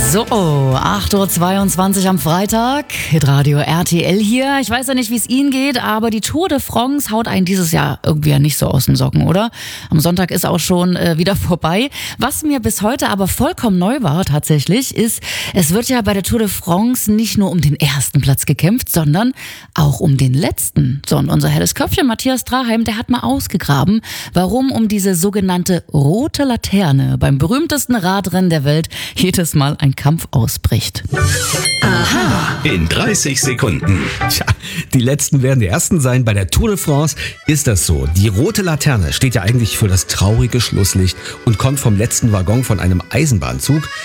So, 8.22 Uhr am Freitag, Hitradio RTL hier. Ich weiß ja nicht, wie es Ihnen geht, aber die Tour de France haut einen dieses Jahr irgendwie ja nicht so aus den Socken, oder? Am Sonntag ist auch schon wieder vorbei. Was mir bis heute aber vollkommen neu war tatsächlich, ist, es wird ja bei der Tour de France nicht nur um den ersten Platz gekämpft, sondern auch um den letzten. So, und unser helles Köpfchen Matthias Draheim, der hat mal ausgegraben, warum um diese sogenannte rote Laterne beim berühmtesten Radrennen der Welt jedes Mal ein Kampf ausbricht. Aha. In 30 Sekunden. Tja, die Letzten werden die Ersten sein. Bei der Tour de France ist das so. Die rote Laterne steht ja eigentlich für das traurige Schlusslicht und kommt vom letzten Waggon von einem Eisenbahnzug.